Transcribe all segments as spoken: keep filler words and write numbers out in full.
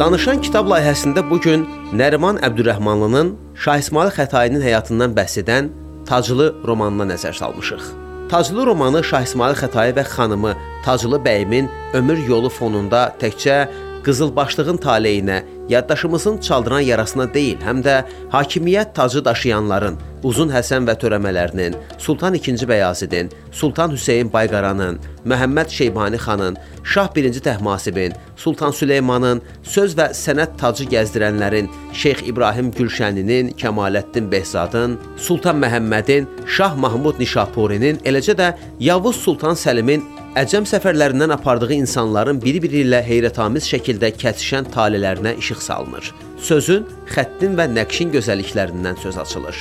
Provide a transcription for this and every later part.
Danışan kitab layihəsində bugün Nəriman Əbdürrəhmanlının Şah İsmayıl Xətainin həyatından bəhs edən Taclı romanına nəzər salmışıq. Taclı romanı Şah İsmayıl Xətai və xanımı Taclı bəyimin ömür yolu fonunda təkcə qızılbaşlığın taleyinə, yaddaşımızın çaldıran yarasına deyil, həm də hakimiyyət tacı daşıyanların, Uzun Həsən və törəmələrinin, Sultan ikinci Bəyazidin, Sultan Hüseyin Bayqaranın, Məhəmməd Şeybani xanın, Şah birinci Təhmasibin, Sultan Süleymanın, söz və sənət tacı gəzdirənlərin, Şeyx İbrahim Gülşəninin, Kəmaləddin Behzadın, Sultan Məhəmmədin, Şah Mahmud Nişapurinin, eləcə də Yavuz Sultan Səlimin Əcəm səfərlərindən apardığı insanların biri-biri ilə heyrətamiz şəkildə kəsişən talilərinə işıq salınır. Sözün, xəttin və nəqşin gözəlliklərindən söz açılır.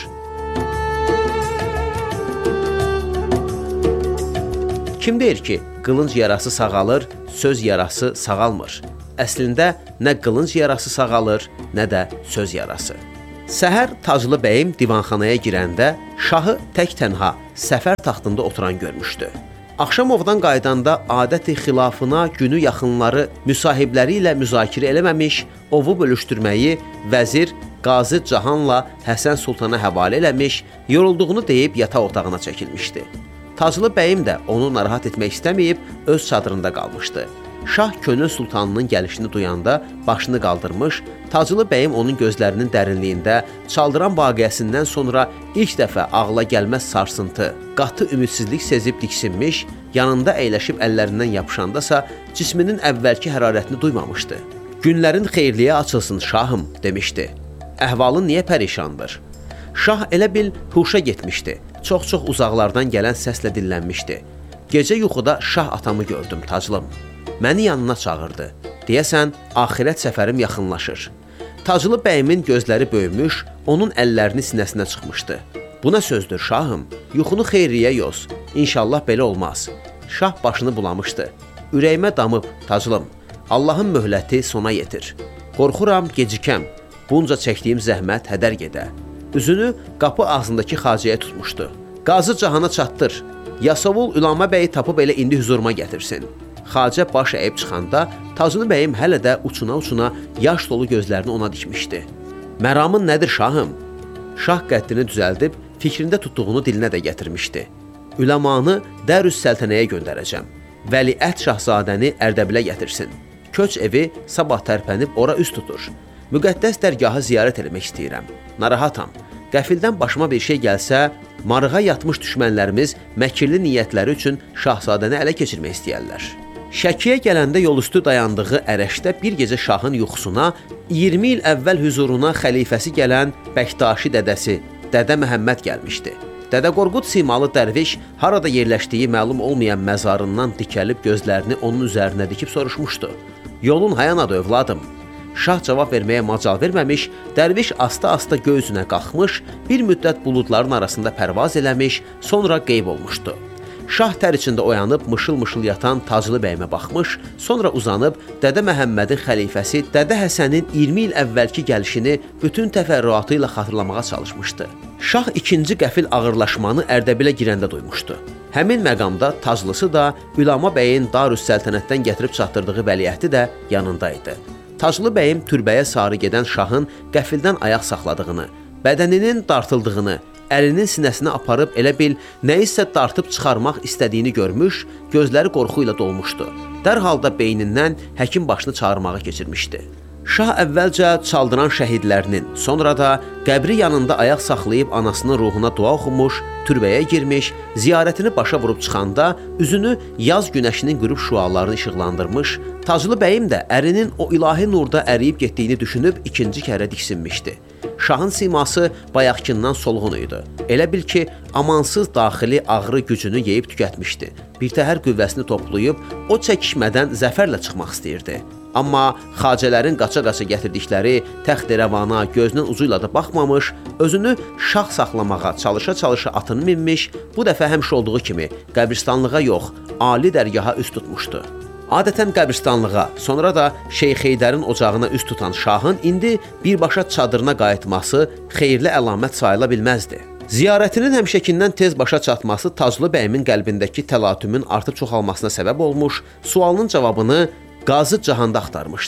Kim deyir ki, qılınc yarası sağalır, söz yarası sağalmır? Əslində, nə qılınc yarası sağalır, nə də söz yarası. Səhər Taclı bəyim divanxanaya girəndə şahı tək-tənha səfər taxtında oturan görmüşdü. Axşam ovdan qaydanda adəti xilafına günü yaxınları müsahibləri ilə müzakirə eləməmiş, ovu bölüşdürməyi vəzir Qazi Cahanla Həsən Sultana həvalə eləmiş, yorulduğunu deyib yataq otağına çəkilmişdi. Taclı bəyim də onu narahat etmək istəməyib öz çadırında qalmışdı. Şah Könül Sultanının gəlişini duyanda başını qaldırmış, Taclı bəyim onun gözlərinin dərinliyində çaldıran vaqiəsindən sonra ilk dəfə ağla gəlməz sarsıntı, qatı ümidsizlik sezib diksinmiş, yanında əyləşib əllərindən yapışandasa cisminin əvvəlki hərarətini duymamışdı. Günlərin xeyirliyə açılsın şahım, demişdi. Əhvalın niyə pərişandır? Şah elə bil huşa getmişdi, çox-çox uzaqlardan gələn səslə dinlənmişdi. Gecə yuxuda şah atamı gördüm, Taclım. Məni yanına çağırdı. Deyəsən, axirət səfərim yaxınlaşır. Taclı bəyimin gözləri böyümüş, onun əllərini sinəsinə çıxmışdı. Bu nə sözdür şahım? Yuxunu xeyriyə yoz. İnşallah belə olmaz. Şah başını bulamışdı. Ürəyimə damıb, Taclım. Allahın möhləti sona yetir. Qorxuram, gecikəm. Bunca çəkdiyim zəhmət hədər gedə. Üzünü qapı ağzındakı xacəyə tutmuşdu. Qazı Cahana çatdır. Yasavul Ülama bəyi tapıb elə indi hüzuruma gətirsin. Xacə baş əyib çıxanda, Taclı bəyim hələ də uçuna-uçuna yaş dolu gözlərini ona dikmişdi. Məramın nədir şahım? Şah qəddini düzəldib, fikrində tutduğunu dilinə də gətirmişdi. Üləmanı Dərüs Səltənəyə göndərəcəm. Vəliəhd Şahzadəni Ərdəbilə gətirsin. Köç evi sabah tərpənib ora üst tutur. Müqəddəs dərgahı ziyarət eləmək istəyirəm. Narahatam. Qəfildən başıma bir şey gəlsə, marığa yatmış düşmənlərimiz məkirli niyyətləri üçün şahzadəni ələ keçirmək istəyərlər. Şəkiyə gələndə yolüstü dayandığı ərəşdə bir gecə şahın yuxusuna iyirmi il əvvəl hüzuruna xəlifəsi gələn Bəktaşi dədəsi, Dədə Məhəmməd gəlmişdi. Dədə Qorqud simalı dərviş harada yerləşdiyi məlum olmayan məzarından dikəlib gözlərini onun üzərinə dikib soruşmuşdu. Yolun hayanadı övladım. Şah cavab verməyə macal verməmiş, dərviş asta-asta göy üzünə qalxmış, bir müddət buludların arasında pərvaz eləmiş, sonra qeyb olmuşdu. Şah tər içində oyanıb mışıl-mışıl yatan Taclı bəyimə baxmış, sonra uzanıb Dədə Məhəmmədin xəlifəsi Dədə Həsənin iyirmi il əvvəlki gəlişini bütün təfərrüatı ilə xatırlamağa çalışmışdı. Şah ikinci qəfil ağırlaşmanı Ərdəbilə girəndə duymuşdu. Həmin məqamda Taclısı da Ülama bəyin Darüs Səltənətdən gətirib çatdırdığı vəliəhdi də yanında idi. Taclı bəyim türbəyə sarı gedən şahın qəfildən ayaq saxladığını, bədəninin dartıldığını, əlinin sinəsinə aparıb elə bil nəyisə dartıb çıxarmaq istədiyini görmüş, gözləri qorxu ilə dolmuşdu. Dərhal da beynindən həkim başını çağırmağa keçirmişdi. Şah əvvəlcə çaldıran şəhidlərinin, sonra da qəbri yanında ayaq saxlayıb anasının ruhuna dua oxumuş, türbəyə girmiş, ziyarətini başa vurub çıxanda üzünü yaz günəşinin qürub şüalarını işıqlandırmış, Taclı bəyim də ərinin o ilahi nurda əriyib getdiyini düşünüb ikinci kərə diksinmişdi. Şahın siması bayaqkindən solğun idi. Elə bil ki, amansız daxili ağrı gücünü yeyib tükətmişdi. Birtəhər qüvvəsini toplayıb o çəkişmədən zəfərlə çıxmaq istəyirdi. Amma xacələrin qaça-qaça gətirdikləri təxt-rəvana gözünün ucu ilə də baxmamış, özünü şah saxlamağa çalışa-çalışa atını minmiş, bu dəfə həmişə olduğu kimi qəbristanlığa yox, ali dərgaha üst tutmuşdu. Adətən qəbristanlığa, sonra da Şeyx Heydərin ocağına üst tutan şahın indi birbaşa çadırına qayıtması xeyirli əlamət sayıla bilməzdi. Ziyarətinin həmişəkindən tez başa çatması Taclı bəyimin qəlbindəki təlatümün artıb çoxalmasına səbəb olmuş, sualının cavabını Qazı Cahanda axtarmışdı.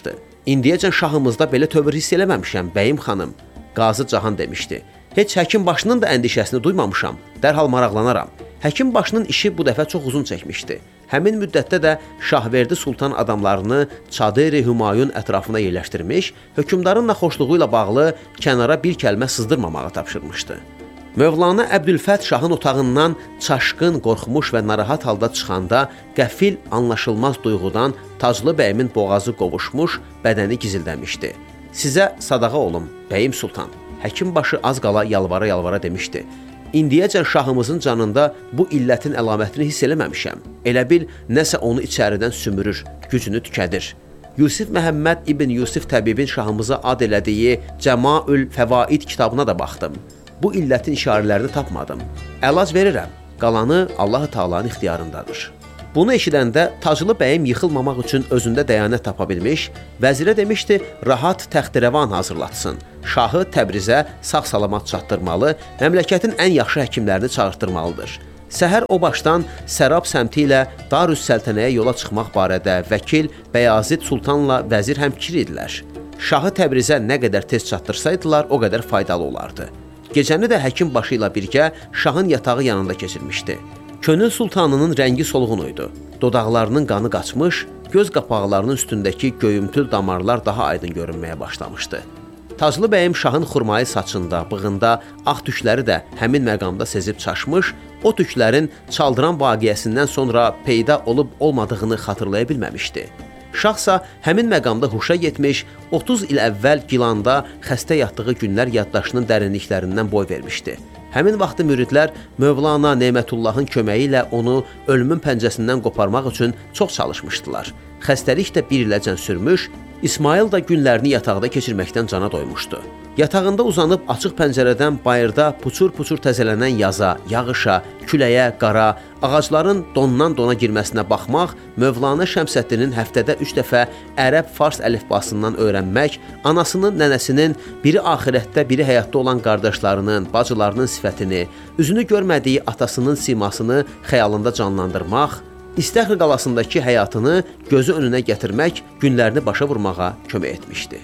İndiyəcən şahımızda belə tövr hiss eləməmişəm, bəyim xanım, Qazı Cahan demişdi. Heç həkim başının da əndişəsini duymamışam, dərhal maraqlanaram. Həkim başının işi bu dəfə çox uzun çəkmişdi. Həmin müddətdə də Şahverdi Sultan adamlarını Çadır-ı Hümayun ətrafına yerləşdirmiş, hökmdarın naxoşluğu ilə bağlı kənara bir kəlmə sızdırmamağı tapşırmışdı. Mövlana Əbdülfət Şahın otağından çaşqın, qorxmuş və narahat halda çıxanda qəfil, anlaşılmaz duyğudan Taclı bəyimin boğazı qovuşmuş, bədəni gizildəmişdi. Sizə sadaqa olum, bəyim sultan. Həkim başı az qala yalvara-yalvara demişdi. İndiyəcən şahımızın canında bu illətin əlamətini hiss eləməmişəm. Elə bil, nəsə onu içəridən sümürür, gücünü tükədir. Yusif Məhəmməd İbn Yusif Təbibin şahımıza ad elədiyi Cəmaül Fəvaid kitabına da baxdım. Bu illətin işarələrini tapmadım. Əlac verirəm, qalanı Allah-u Teala'nın ixtiyarındadır. Bunu eşidəndə Taclı bəyim yıxılmamaq üçün özündə dəyanət tapa bilmiş, vəzirə demişdi, rahat təxtirəvan hazırlatsın. Şahı Təbrizə sağ-salamat çatdırmalı, məmləkətin ən yaxşı həkimlərini çağırtdırmalıdır. Səhər o başdan Sərab səmti ilə Darüssəltənəyə yola çıxmaq barədə vəkil Bəyazid Sultanla vəzir həmfikir idilər. Şahı Təbrizə nə qədər tez çatdırsaydılar, o qədər faydalı olardı. Gecəni də həkim başı ilə birgə şahın yatağı yanında keçirmişdi. Könül sultanının rəngi solğun idi. Dodaqlarının qanı qaçmış, göz qapaqlarının üstündəki göyümtül damarlar daha aydın görünməyə başlamışdı. Taclı bəyim şahın xurmayı saçında, bığında, ağ tükləri də həmin məqamda sezib çaşmış, o tüklərin çaldıran vaqiəsindən sonra peyda olub-olmadığını xatırlaya bilməmişdi. Şahsa həmin məqamda huşa getmiş, otuz il əvvəl Gilanda xəstə yatdığı günlər yaddaşının dərinliklərindən boy vermişdi. Həmin vaxtı müridlər Mövlana Nemətullahın köməyi ilə onu ölümün pəncəsindən qoparmaq üçün çox çalışmışdılar. Xəstəlik də bir iləcən sürmüş, İsmail da günlərini yataqda keçirməkdən cana doymuşdu. Yatağında uzanıb açıq pəncərədən bayırda puçur-puçur təzələnən yaza, yağışa, küləyə, qara, ağacların dondan dona girməsinə baxmaq, Mövlana Şəmsəddinin həftədə üç dəfə ərəb-fars əlifbasından öyrənmək, anasının, nənəsinin, biri axirətdə, biri həyatda olan qardaşlarının, bacılarının sifətini, üzünü görmədiyi atasının simasını xəyalında canlandırmaq, İstəxri qalasındakı həyatını gözü önünə gətirmək, günlərini başa vurmağa kömək etmişdi.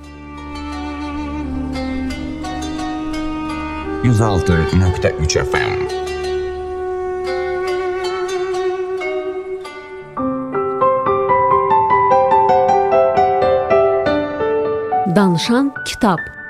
yüz altı nöqtə üç F M Danışan kitab